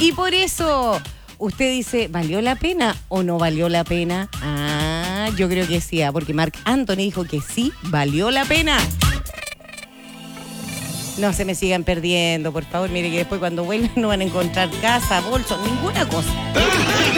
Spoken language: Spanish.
Y por eso, usted dice, ¿valió la pena o no valió la pena? Ah, yo creo que sí, porque Marc Anthony dijo que sí, valió la pena. No se me sigan perdiendo, por favor. Mire que después cuando vuelvan no van a encontrar casa, bolso, ninguna cosa.